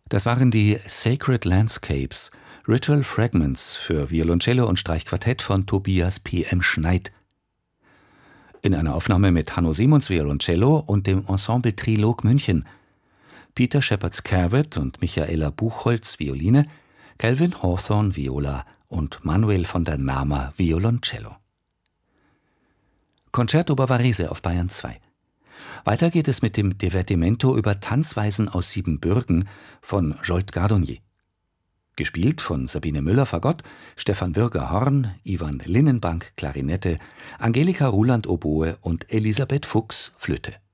Das waren die Sacred Landscapes, Ritual Fragments für Violoncello und Streichquartett von Tobias P. M. Schneid. In einer Aufnahme mit Hanno Simons Violoncello und dem Ensemble Trilog München. Peter Shepard-Scarlett und Michaela Buchholz Violine, Calvin Hawthorne Viola und Manuel von der Nama Violoncello. Concerto Bavarese auf Bayern 2. Weiter geht es mit dem Divertimento über Tanzweisen aus Siebenbürgen von Jolt Gardonier. Gespielt von Sabine Müller Fagott, Stefan Würger Horn, Ivan Linnenbank Klarinette, Angelika Ruland Oboe und Elisabeth Fuchs Flöte.